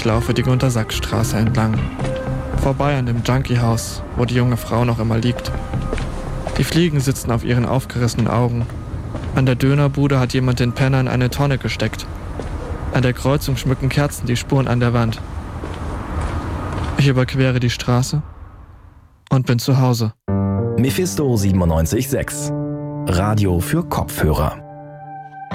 laufe die Gunter-Sachs-Straße entlang. Vorbei an dem Junkie-Haus, wo die junge Frau noch immer liegt. Die Fliegen sitzen auf ihren aufgerissenen Augen. An der Dönerbude hat jemand den Penner in eine Tonne gesteckt. An der Kreuzung schmücken Kerzen die Spuren an der Wand. Ich überquere die Straße und bin zu Hause. Mephisto 97.6 Radio für Kopfhörer.